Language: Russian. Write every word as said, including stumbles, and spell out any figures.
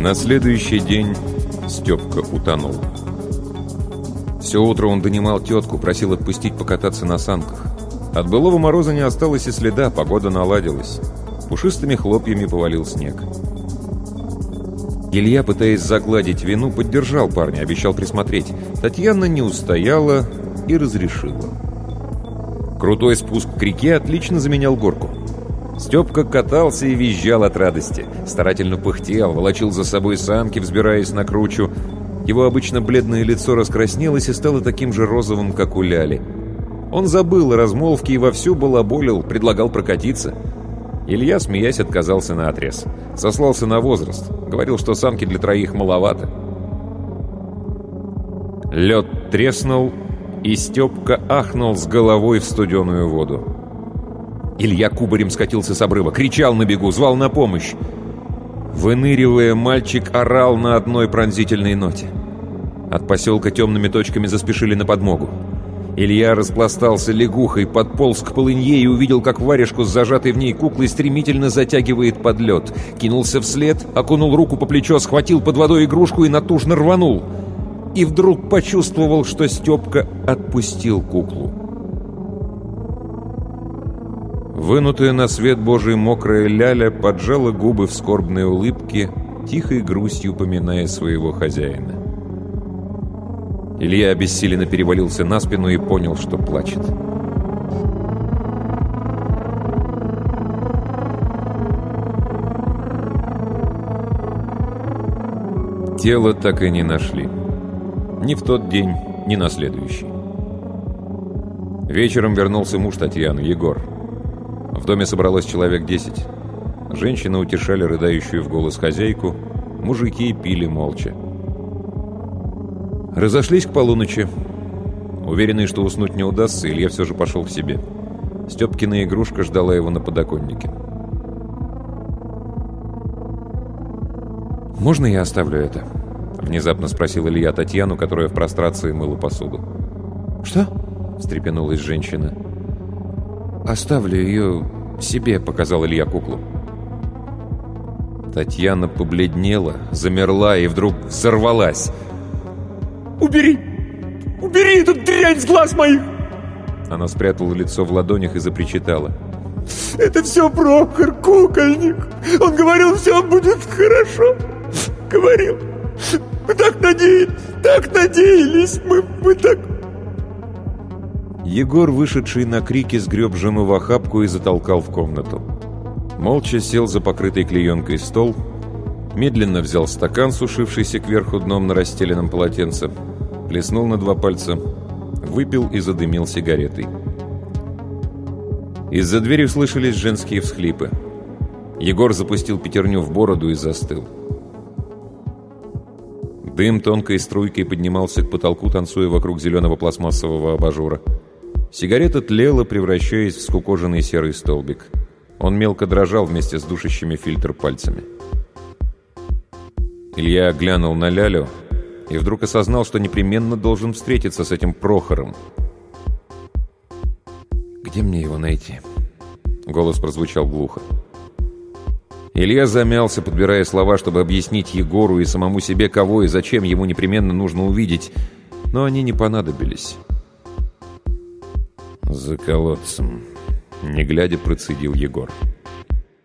На следующий день Степка утонул. Все утро он донимал тетку, просил отпустить покататься на санках. От былого мороза не осталось и следа, погода наладилась. Пушистыми хлопьями повалил снег. Илья, пытаясь загладить вину, поддержал парня, обещал присмотреть. Татьяна не устояла и разрешила. Крутой спуск к реке отлично заменял горку. Степка катался и визжал от радости. Старательно пыхтел, волочил за собой санки, взбираясь на кручу. Его обычно бледное лицо раскраснелось и стало таким же розовым, как у Ляли. Он забыл о размолвке и вовсю балаболил, предлагал прокатиться. Илья, смеясь, отказался наотрез. Сослался на возраст. Говорил, что санки для троих маловато. Лед треснул, и Степка ахнул с головой в студеную воду. Илья кубарем скатился с обрыва, кричал на бегу, звал на помощь. Выныривая, мальчик орал на одной пронзительной ноте. От поселка темными точками заспешили на подмогу. Илья распластался лягухой, подполз к полынье и увидел, как варежку с зажатой в ней куклой стремительно затягивает под лед. Кинулся вслед, окунул руку по плечо, схватил под водой игрушку и натужно рванул. И вдруг почувствовал, что Степка отпустил куклу. Вынутая на свет Божий мокрая Ляля поджала губы в скорбной улыбке, тихой грустью поминая своего хозяина. Илья обессиленно перевалился на спину и понял, что плачет. Тело так и не нашли. Ни в тот день, ни на следующий. Вечером вернулся муж Татьяны, Егор. В доме собралось человек десять. Женщины утешали рыдающую в голос хозяйку, мужики пили молча. Разошлись к полуночи. Уверенный, что уснуть не удастся, Илья все же пошел к себе. Степкина игрушка ждала его на подоконнике. «Можно я оставлю это?» — внезапно спросил Илья Татьяну, которая в прострации мыла посуду. «Что?» — встрепенулась женщина. «Оставлю ее себе», — показал Илья куклу. Татьяна побледнела, замерла и вдруг взорвалась. «Убери! Убери эту дрянь с глаз моих!» Она спрятала лицо в ладонях и запричитала. «Это все Прохор, кукольник! Он говорил, все будет хорошо! Говорил! Мы так надеялись! Так надеялись! Мы, мы так...» Егор, вышедший на крики, сгреб жену в охапку и затолкал в комнату. Молча сел за покрытый клеенкой стол, медленно взял стакан, сушившийся кверху дном на расстеленном полотенце, плеснул на два пальца, выпил и задымил сигаретой. Из-за двери слышались женские всхлипы. Егор запустил пятерню в бороду и застыл. Дым тонкой струйкой поднимался к потолку, танцуя вокруг зеленого пластмассового абажура. Сигарета тлела, превращаясь в скукоженный серый столбик. Он мелко дрожал вместе с душащими фильтр пальцами. Илья глянул на Лялю и вдруг осознал, что непременно должен встретиться с этим Прохором. «Где мне его найти?» Голос прозвучал глухо. Илья замялся, подбирая слова, чтобы объяснить Егору и самому себе, кого и зачем ему непременно нужно увидеть, но они не понадобились. «За колодцем», — не глядя, процедил Егор.